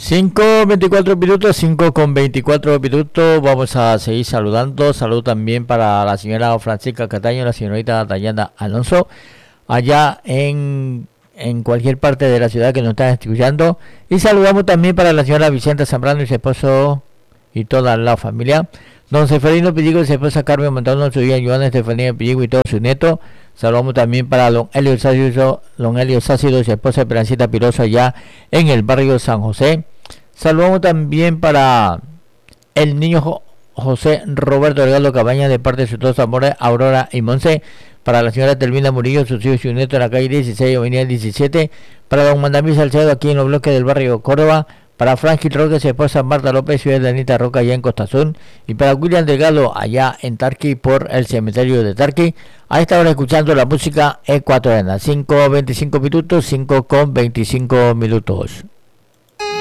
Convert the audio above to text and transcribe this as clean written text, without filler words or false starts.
5:24 minutos, 5:24 minutos. Vamos a seguir saludando. Saludo también para la señora Francisca Cataño, la señorita Dayana Alonso, allá en cualquier parte de la ciudad que nos están escuchando. Y saludamos también para la señora Vicenta Zambrano y su esposo y toda la familia. Don Seferino Pilligo y su esposa Carmen Montano, su hija Joana Estefanía Pilligo y todos sus nietos. Saludamos también para don Elio Sácido y su esposa Esperancita Piroso allá en el barrio San José. Saludamos también para el niño José Roberto Delgado Cabaña de parte de sus dos amores, Aurora y Monse. Para la señora Telvina Murillo, sus hijos y su nieto en la calle 16, avenida 17. Para don Mandamí Salcedo aquí en los bloques del barrio Córdoba. Para Frankie Roque, su esposa Marta López, ciudad de Anita Roca allá en Costa Azul. Y para William Delgado allá en Tarqui por el cementerio de Tarqui. A esta hora escuchando la música ecuatoriana. 5:25 minutos, 5:25 minutos.